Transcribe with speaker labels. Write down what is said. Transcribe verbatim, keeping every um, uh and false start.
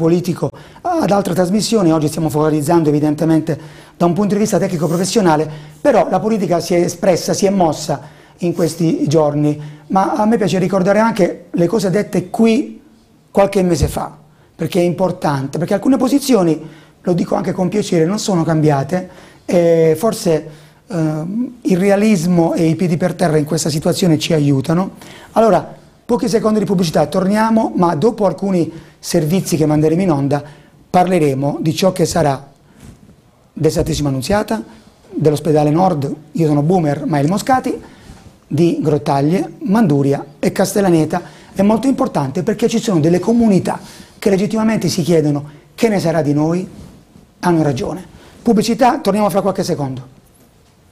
Speaker 1: politico ad altre trasmissioni, oggi stiamo focalizzando evidentemente da un punto di vista tecnico-professionale, però la politica si è espressa, si è mossa in questi giorni, ma a me piace ricordare anche le cose dette qui qualche mese fa, perché è importante, perché alcune posizioni, lo dico anche con piacere, non sono cambiate e forse eh, il realismo e i piedi per terra in questa situazione ci aiutano. Allora, pochi secondi di pubblicità, torniamo, ma dopo alcuni servizi che manderemo in onda parleremo di ciò che sarà del Santissima Annunziata, dell'ospedale Nord, io sono Boomer, ma il Moscati, di Grottaglie, Manduria e Castellaneta. È molto importante perché ci sono delle comunità che legittimamente si chiedono che ne sarà di noi, hanno ragione. Pubblicità, torniamo fra qualche secondo.